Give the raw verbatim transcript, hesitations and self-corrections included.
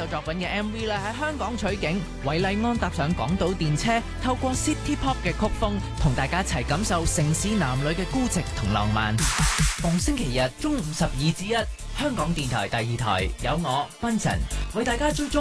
首作品嘅 M V 咧喺香港取景，韋禮安搭上港島電車，透過 City Pop 嘅曲風，同大家一齊感受城市男女嘅孤寂同浪漫。逢星期日中午十二至一，香港電台第二台有我檳塵為大家追蹤